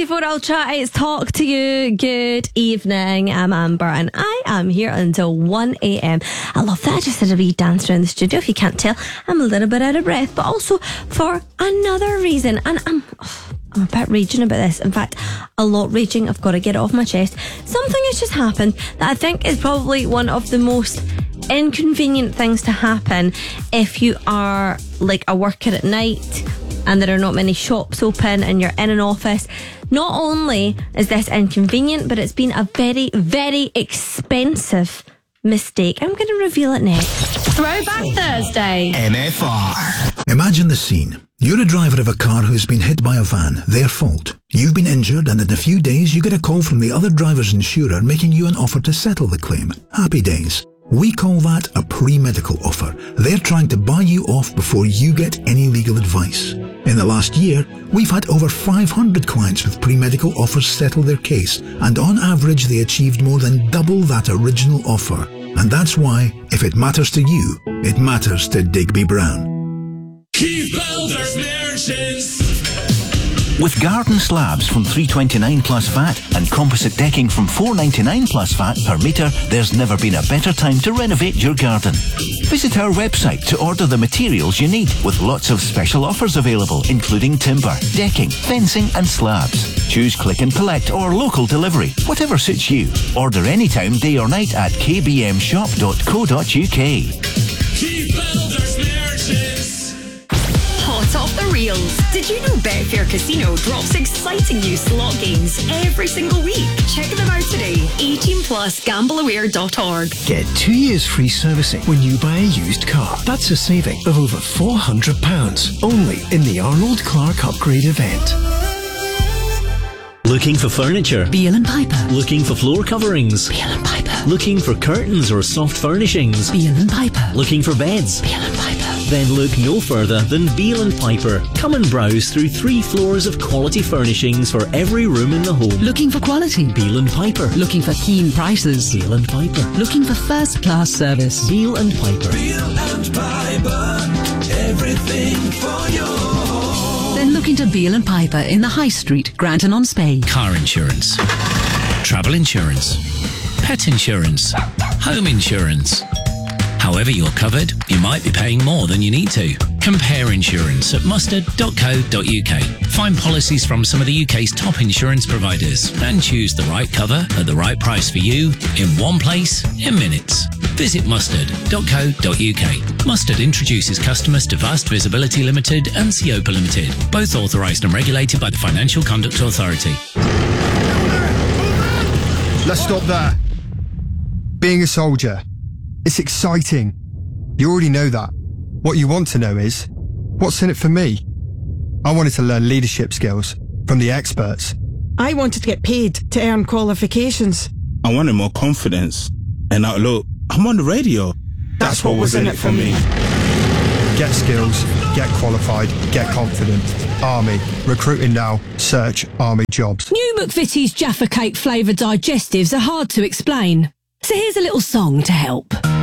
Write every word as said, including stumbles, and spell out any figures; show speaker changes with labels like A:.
A: ninety-four Ultra, it's Talk to You. Good evening, I'm Amber and I am here until one a.m. I love that. I just did a wee dance around the studio. If you can't tell, I'm a little bit out of breath, but also for another reason. And I'm... Oh, I'm a bit raging about this. In fact, a lot raging. I've got to get it off my chest. Something has just happened that I think is probably one of the most inconvenient things to happen if you are like a worker at night and there are not many shops open and you're in an office. Not only is this inconvenient, but it's been a very, very expensive mistake. I'm going to reveal it next.
B: Throwback Thursday.
C: M F R.
D: Imagine the scene. You're a driver of a car who's been hit by a van, their fault. You've been injured and in a few days you get a call from the other driver's insurer making you an offer to settle the claim. Happy days. We call that a pre-medical offer. They're trying to buy you off before you get any legal advice. In the last year, we've had over five hundred clients with pre-medical offers settle their case, and on average they achieved more than double that original offer. And that's why, if it matters to you, it matters to Digby Brown.
E: Keith Builders Merchants.
C: With garden slabs from three twenty-nine plus V A T and composite decking from four ninety-nine plus V A T per metre, there's never been a better time to renovate your garden. Visit our website to order the materials you need, with lots of special offers available, including timber, decking, fencing and slabs. Choose click and collect or local delivery, whatever suits you. Order anytime, day or night at k b m shop dot co dot u k.
E: Keith Builders Merchants.
B: Hot off the reels. Did you know Betfair Casino drops exciting new slot games every single week? Check them out today. eighteen plus gamble aware dot org.
F: Get two years free servicing when you buy a used car. That's a saving of over four hundred pounds. Only in the Arnold Clark Upgrade event.
G: Looking for furniture?
H: Beale and Piper.
G: Looking for floor coverings?
H: Beale and Piper.
G: Looking for curtains or soft furnishings?
H: Beale and Piper.
G: Looking for beds?
H: Beale and Piper.
G: Then look no further than Beale and Piper. Come and browse through three floors of quality furnishings for every room in the home.
H: Looking for quality?
G: Beale and Piper.
H: Looking for keen prices?
G: Beale and Piper.
H: Looking for first-class service?
G: Beale and Piper.
E: Beale and Piper. Everything for your home.
H: Then look into Beale and Piper in the High Street, Granton-on-Spey.
I: Car insurance, travel insurance, pet insurance, home insurance. However you're covered, you might be paying more than you need to. Compare insurance at mustard dot co dot u k. Find policies from some of the U K's top insurance providers and choose the right cover at the right price for you in one place in minutes. Visit mustard dot co dot u k. Mustard introduces customers to Vast Visibility Limited and Siopa Limited, both authorised and regulated by the Financial Conduct Authority.
J: Let's stop there. Being a soldier, it's exciting. You already know that. What you want to know is, what's in it for me? I wanted to learn leadership skills from the experts.
K: I wanted to get paid to earn qualifications.
L: I wanted more confidence. And now look, I'm on the radio. That's, That's what, what was in it for me.
J: Get skills, get qualified, get confident. Army. Recruiting now. Search Army jobs.
M: New McVitie's Jaffa Cake flavoured digestives are hard to explain. So here's a little song to help.